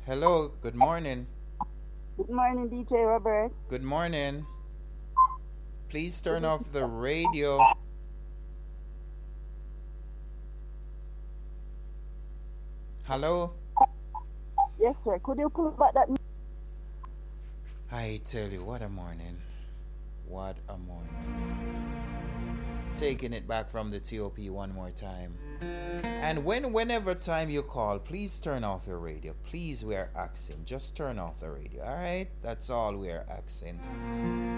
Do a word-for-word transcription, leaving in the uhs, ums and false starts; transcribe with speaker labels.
Speaker 1: Hello, good morning.
Speaker 2: Good morning, D J Robert.
Speaker 1: Good morning. Please turn off the radio. Hello?
Speaker 2: Yes, sir. Could you pull back that?
Speaker 1: I tell you, what a morning. What a morning. Taking it back from the T O P one more time. And when whenever time you call, please turn off your radio. Please, we are asking. Just turn off the radio, alright? That's all we are asking.